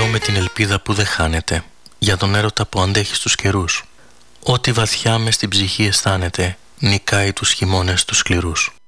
με την ελπίδα που δεν χάνεται, για τον έρωτα που αντέχει στους καιρούς. Ό,τι βαθιά μες στην ψυχή αισθάνεται, νικάει τους χειμώνες τους σκληρούς.